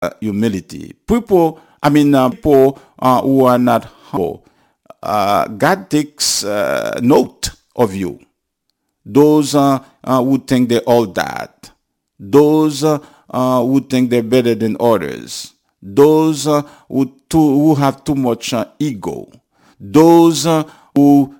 humility. People who are not humble, God takes note of you. Those who think they're all that. Those who think they're better than others. Those who have too much ego. Those who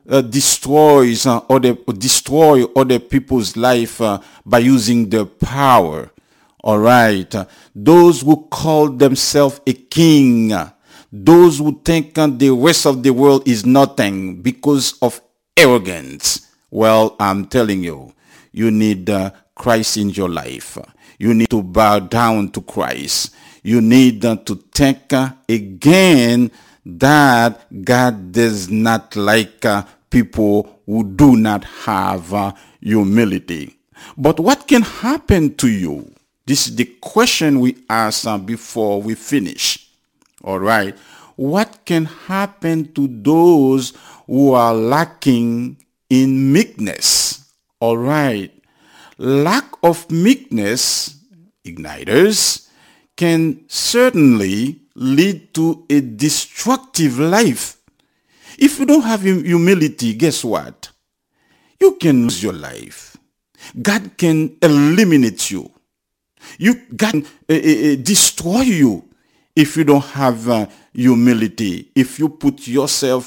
destroy other people's life by using their power. All right. Those who call themselves a king. Those who think the rest of the world is nothing because of arrogance. Well, I'm telling you, you need Christ in your life. You need to bow down to Christ. You need to think again that God does not like people who do not have humility. But what can happen to you? This is the question we ask before we finish. All right. What can happen to those who are lacking in meekness? All right. Lack of meekness, igniters, can certainly lead to a destructive life. If you don't have humility, guess what? You can lose your life. God can eliminate you. God can destroy you if you don't have humility. If you put yourself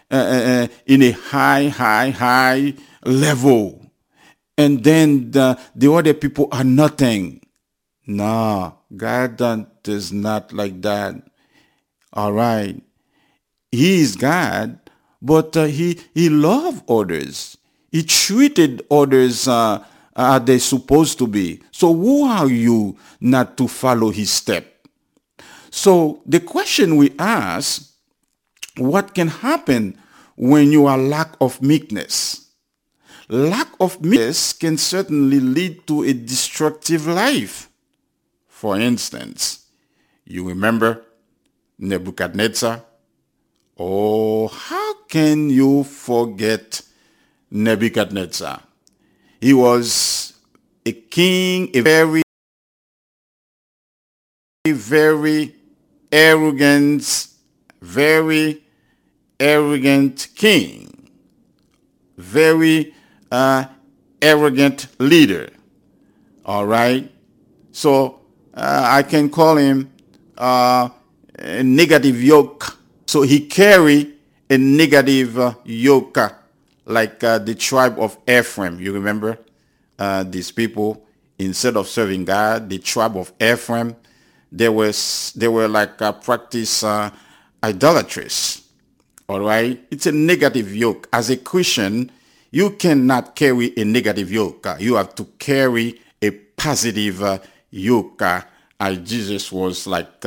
in a high level, and then the other people are nothing. No, God does not like that. All right. He is God, but he loved others. He treated others as they're supposed to be. So who are you not to follow his step? So the question we ask, what can happen when you are lack of meekness? Lack of meekness can certainly lead to a destructive life. For instance, you remember Nebuchadnezzar? Oh, how can you forget Nebuchadnezzar? He was a king, a very very arrogant king, very arrogant leader. All right. So I can call him a negative yoke. So he carry a negative yoke like the tribe of Ephraim. You remember these people, instead of serving God, the tribe of Ephraim, they were like practice idolatries. All right. It's a negative yoke. As a Christian, you cannot carry a negative yoke. You have to carry a positive yoke. Jesus was like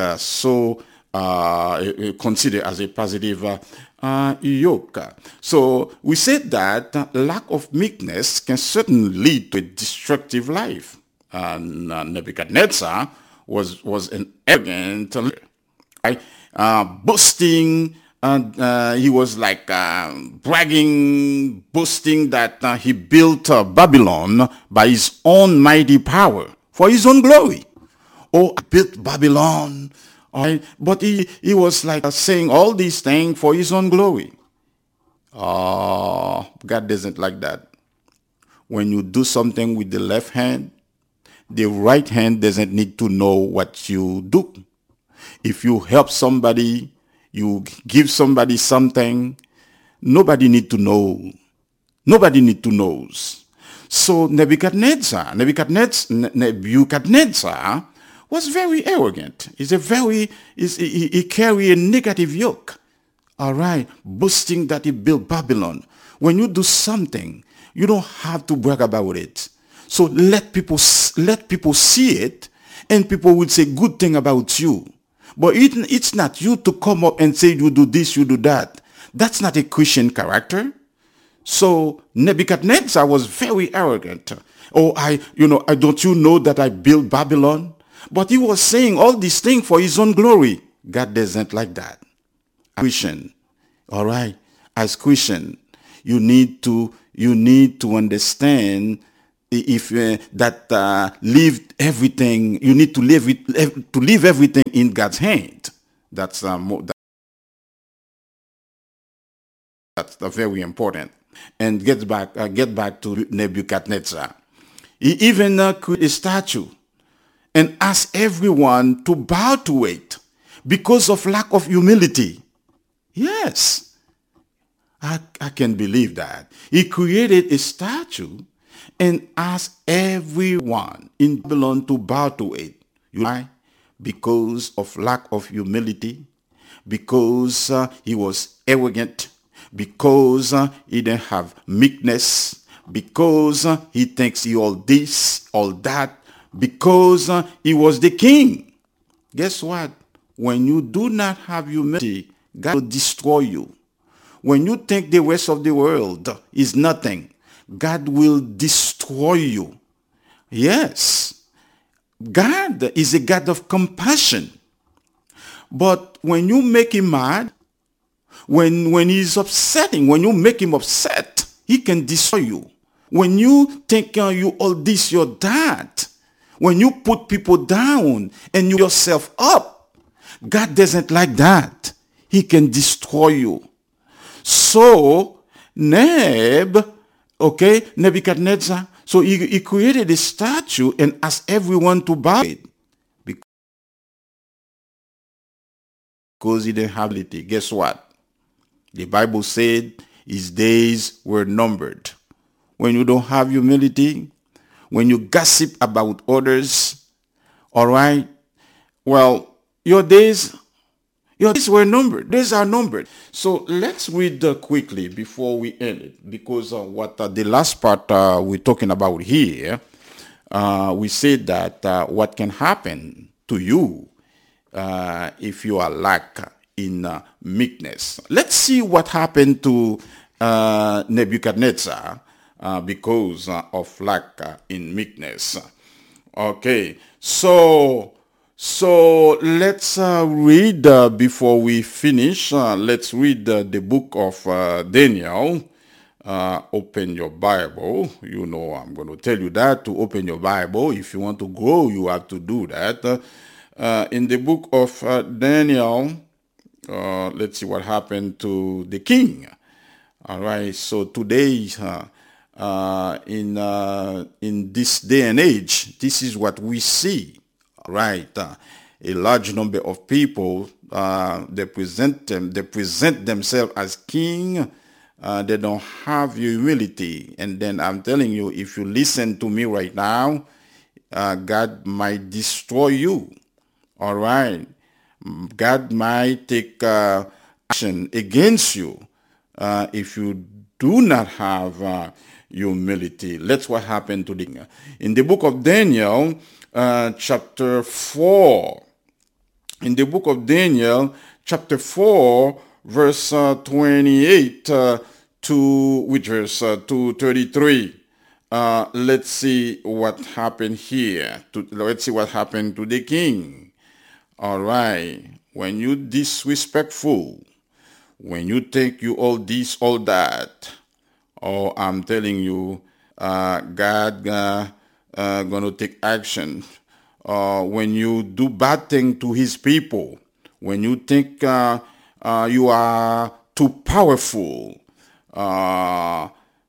considered as a positive yoke. So we said that lack of meekness can certainly lead to a destructive life. Nebuchadnezzar was an arrogant leader, right? Boasting, and he was like bragging, boasting that he built Babylon by his own mighty power for his own glory. Oh, I built Babylon. All right. But he was like saying all these things for his own glory. Oh, God doesn't like that. When you do something with the left hand, the right hand doesn't need to know what you do. If you help somebody, you give somebody something, nobody need to know. Nobody need to know. So Nebuchadnezzar was very arrogant. He carried a negative yoke. All right, boasting that he built Babylon. When you do something, you don't have to brag about it. So let people see it, and people will say good thing about you. But it's not you to come up and say you do this, you do that. That's not a Christian character. So Nebuchadnezzar was very arrogant. Oh, don't you know that I built Babylon? But he was saying all these things for his own glory. God doesn't like that. Christian, all right. As Christian, you need to understand if that leave everything, you need to leave everything in God's hand. That's that's very important. And get back to Nebuchadnezzar. He even created a statue and asked everyone to bow to it because of lack of humility. Yes, I can believe that. He created a statue and asked everyone in Babylon to bow to it. Why? Because of lack of humility, because he was arrogant, because he didn't have meekness, because he thinks he all this, all that, because he was the king. Guess what? When you do not have humility, God will destroy you. When you think the rest of the world is nothing, God will destroy you. Yes, God is a God of compassion. But when you make him mad, when he's upsetting, when you make him upset, he can destroy you. When you think you all this, you're that, when you put people down and you yourself up, God doesn't like that. He can destroy you. So Nebuchadnezzar, so he created a statue and asked everyone to bow it because he didn't have ability. Guess what? The Bible said his days were numbered. When you don't have humility, when you gossip about others, all right, well, your days were numbered. Days are numbered. So let's read quickly before we end it, because what the last part we're talking about here, we said that what can happen to you if you are lack in meekness. Let's see what happened to Nebuchadnezzar because of lack in meekness. Okay, so let's read before we finish. Let's read the book of Daniel. Open your Bible. You know I'm going to tell you that to open your Bible. If you want to grow, you have to do that. In the book of Daniel, let's see what happened to the king. All right. So today, in this day and age, this is what we see. Right, a large number of people they present themselves as king. They don't have humility, and then I'm telling you, if you listen to me right now, God might destroy you. All right, God might take action against you if you do not have humility. That's what happened to the king. In the book of Daniel. Chapter 4. In the book of Daniel, chapter 4, verse 28 to which verse to 33. Let's see what happened here. Let's see what happened to the king. All right. When you disrespectful, when you think you all this, all that, oh, I'm telling you, God going to take action. When you do bad thing to his people, when you think you are too powerful, no,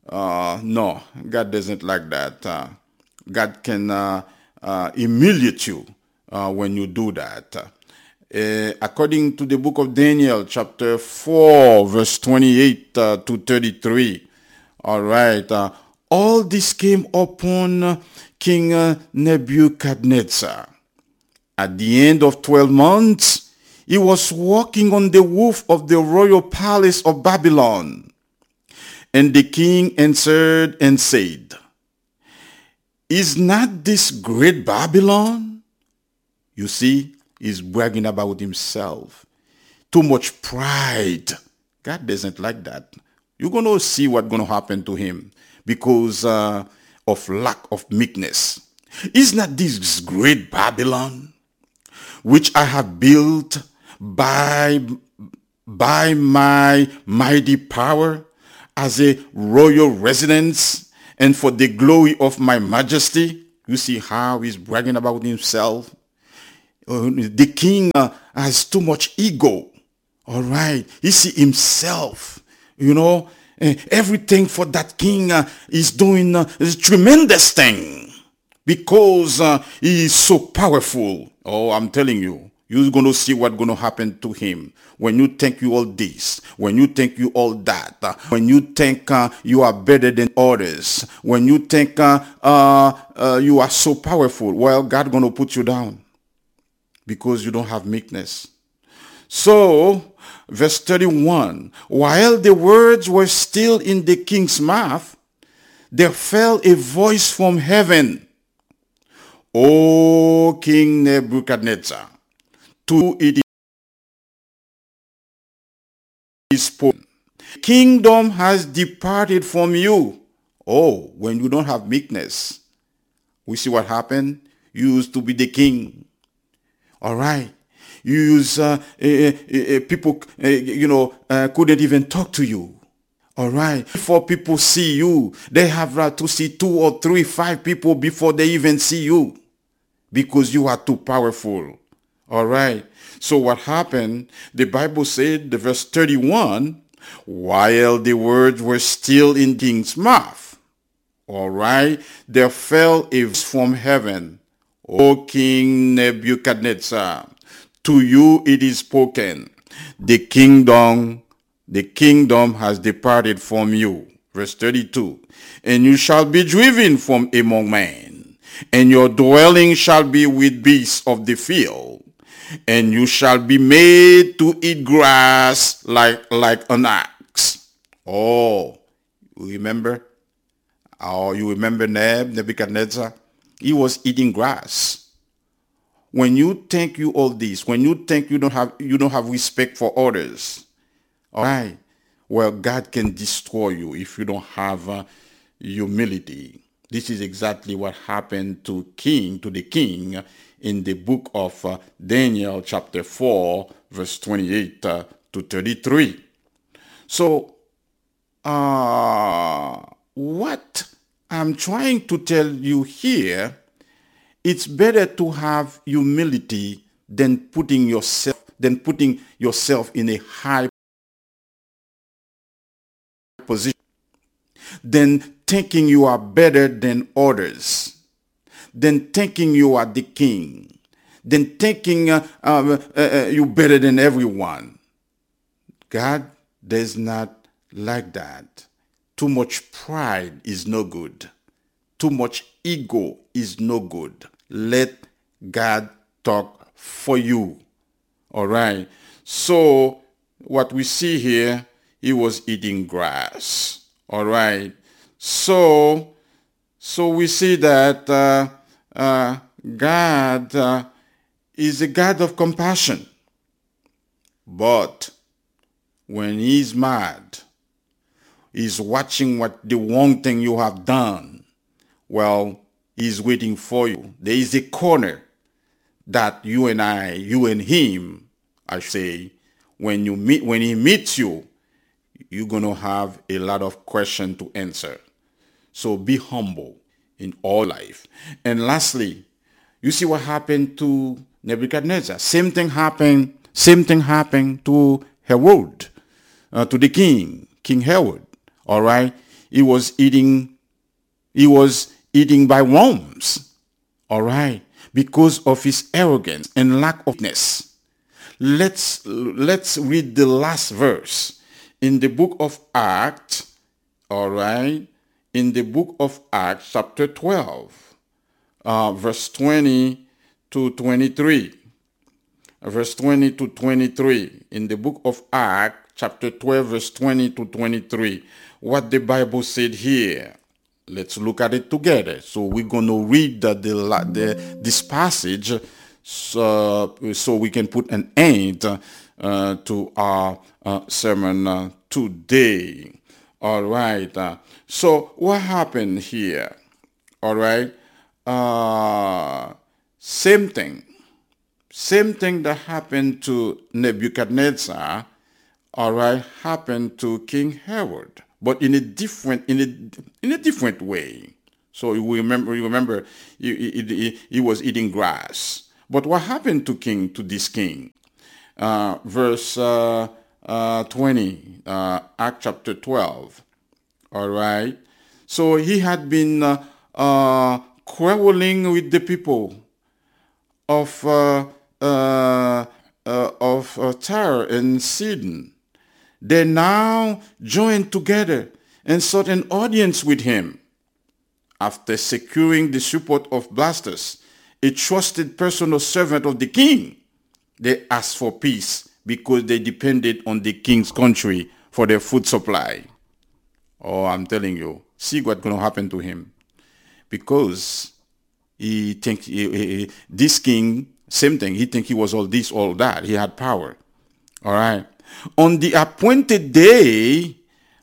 God doesn't like that. God can humiliate you when you do that. According to the book of Daniel, chapter 4, verse 28 to 33, all right, all this came upon King Nebuchadnezzar. At the end of 12 months, he was walking on the roof of the royal palace of Babylon. And the king answered and said, "Is not this great Babylon?" You see, he's bragging about himself. Too much pride. God doesn't like that. You're going to see what's going to happen to him because of lack of meekness. Is not this great Babylon, which I have built by my mighty power as a royal residence and for the glory of my majesty. You see how he's bragging about himself. The king has too much ego. All right. He see himself, everything for that king is doing a tremendous thing because he is so powerful. Oh, I'm telling you, you're going to see what's going to happen to him. When you think you all this, when you think you all that, when you think you are better than others, when you think you are so powerful, well, God's going to put you down because you don't have meekness. So, verse 31, while the words were still in the king's mouth, there fell a voice from heaven. O King Nebuchadnezzar, to it is spoken. Kingdom has departed from you. Oh, when you don't have meekness, we see what happened. You used to be the king. All right. You use people, couldn't even talk to you. All right. Before people see you, they have to see 2 or 3, 5 people before they even see you because you are too powerful. All right. So what happened? The Bible said, the verse 31, while the words were still in the king's mouth, all right, there fell a voice from heaven. O King Nebuchadnezzar, to you it is spoken, the kingdom has departed from you. Verse 32, and you shall be driven from among men, and your dwelling shall be with beasts of the field, and you shall be made to eat grass like an ox. Oh, you remember? Oh, you remember Nebuchadnezzar? He was eating grass. When you think you all this, when you think you don't have respect for others, all right, well, God can destroy you if you don't have humility. This is exactly what happened to the king in the book of Daniel chapter 4, verse 28 to 33. So, what I'm trying to tell you here, it's better to have humility than putting yourself in a high position, than thinking you are better than others, than thinking you are the king, than thinking you're better than everyone. God does not like that. Too much pride is no good. Too much ego is no good. Let God talk for you. All right. So what we see here, he was eating grass. All right. So we see that God is a God of compassion. But when he's mad, he's watching the wrong thing you have done. Well, he's waiting for you. There is a corner that you and him, I say, when he meets you, you're going to have a lot of questions to answer. So be humble in all life. And lastly, you see what happened to Nebuchadnezzar. Same thing happened to Herod, to the King Herod. All right. He was eating by worms. All right. Because of his arrogance and lack of meekness. Let's read the last verse in the book of Acts. All right. In the book of Acts, chapter 12, verse 20 to 23. Verse 20 to 23. In the book of Acts, chapter 12, verse 20 to 23. What the Bible said here. Let's look at it together. So we're going to read this passage so we can put an end to our sermon today. All right. So what happened here? All right. Same thing that happened to Nebuchadnezzar, all right, happened to King Herod. but in a different way. So you remember he was eating grass. But what happened to this king? Verse 20, Act chapter 12. All right. So he had been quarreling with the people of Tyre and Sidon. They now joined together and sought an audience with him. After securing the support of Blastus, a trusted personal servant of the king, they asked for peace because they depended on the king's country for their food supply. Oh, I'm telling you, see what's going to happen to him. Because he think this king, same thing, he think he was all this, all that. He had power. All right. On the appointed day,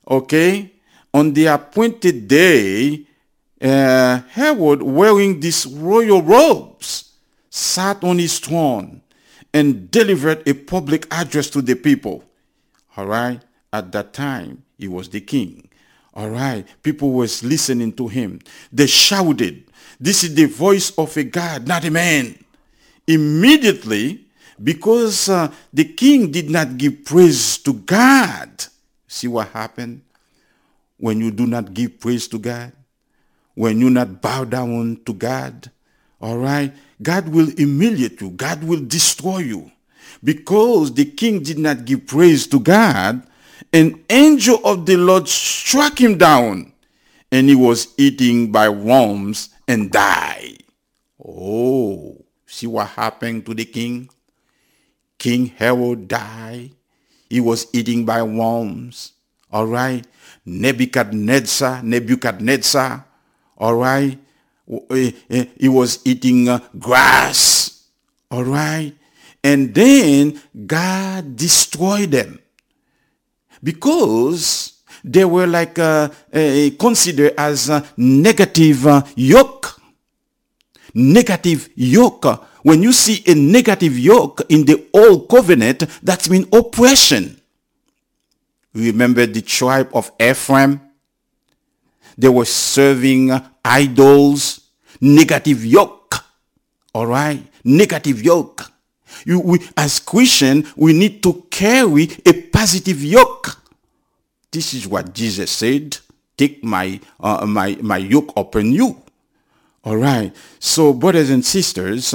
Herod, wearing these royal robes, sat on his throne and delivered a public address to the people. All right. At that time, he was the king. All right. People was listening to him. They shouted, "This is the voice of a God, not a man." Immediately, because the king did not give praise to God. See what happened when you do not give praise to God? When you not bow down to God? All right? God will humiliate you. God will destroy you. Because the king did not give praise to God, an angel of the Lord struck him down, and he was eaten by worms and died. Oh, see what happened to the king? King Herod died. He was eaten by worms. All right. Nebuchadnezzar. All right. He was eating grass. All right. And then God destroyed them because they were like considered as a negative yoke. Negative yoke. When you see a negative yoke in the old covenant, that means oppression. Remember the tribe of Ephraim? They were serving idols. Negative yoke. All right? Negative yoke. As Christians, we need to carry a positive yoke. This is what Jesus said. Take my yoke upon you. All right. So, brothers and sisters,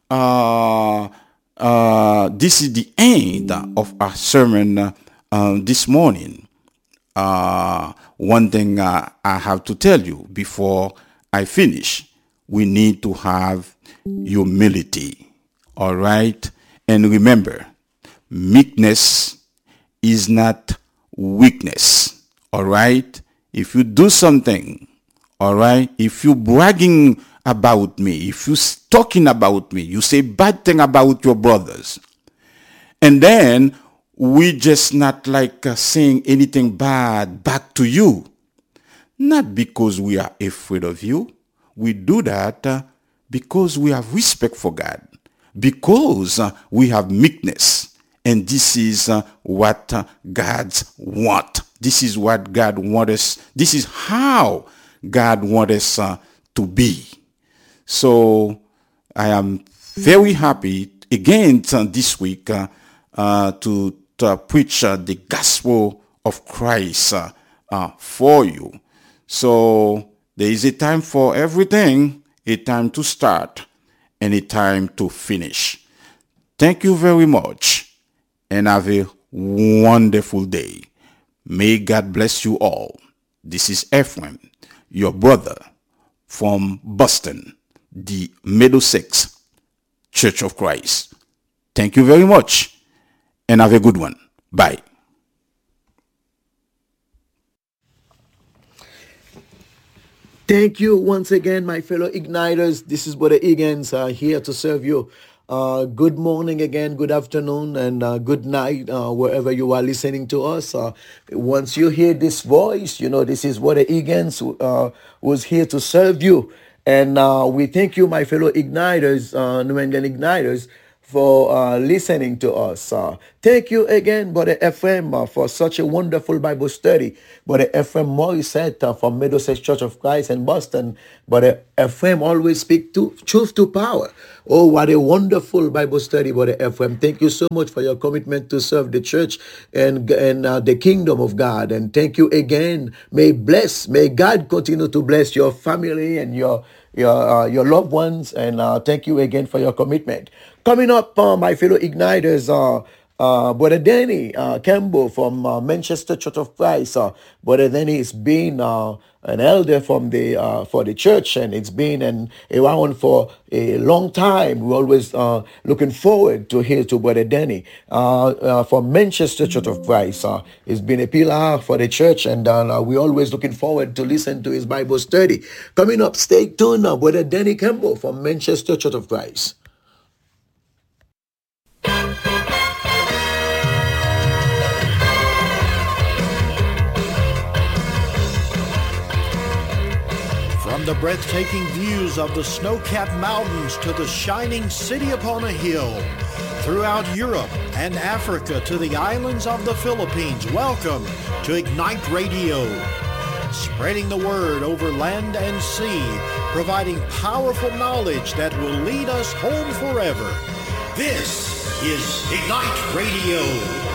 this is the end of our sermon this morning. One thing I have to tell you before I finish, we need to have humility. All right? And remember, meekness is not weakness. All right? If you do something, all right, if you bragging about me, if you talking about me, you say bad thing about your brothers, and then we just not like saying anything bad back to you, not because we are afraid of you. We do that because we have respect for God, because we have meekness, and this is what God want. This is what God wants us. This is how God wants us to be. So I am very happy again this week to preach the gospel of Christ for you. So there is a time for everything, a time to start and a time to finish. Thank you very much and have a wonderful day. May God bless you all. This is Ephraim, your brother from Boston, the Middlesex Church of Christ. Thank you very much and have a good one. Bye. Thank you once again, my fellow Igniters. This is Brother Higgins here to serve you. Good morning again, good afternoon, and good night, wherever you are listening to us. Once you hear this voice, you know this is Brother Higgins who's here to serve you. And we thank you, my fellow Igniters, New England Igniters, for listening to us. Thank you again, Brother Ephraim, for such a wonderful Bible study. Brother Ephraim Morissette from Middlesex Church of Christ in Boston. Brother Ephraim always speak to truth to power. Oh, what a wonderful Bible study, Brother Ephraim. Thank you so much for your commitment to serve the church and the kingdom of God. And thank you again. May God continue to bless your family and your loved ones. And thank you again for your commitment. Coming up, my fellow igniters, Brother Danny Campbell from Manchester Church of Christ. Brother Danny has been an elder for the church, and it's been around for a long time. We're always looking forward to hear to Brother Danny from Manchester Church of Christ. He's been a pillar for the church, and we're always looking forward to listen to his Bible study. Coming up, stay tuned now, Brother Danny Campbell from Manchester Church of Christ. From the breathtaking views of the snow-capped mountains to the shining city upon a hill, throughout Europe and Africa to the islands of the Philippines, welcome to Ignite Radio. Spreading the word over land and sea, providing powerful knowledge that will lead us home forever. This is Ignite Radio.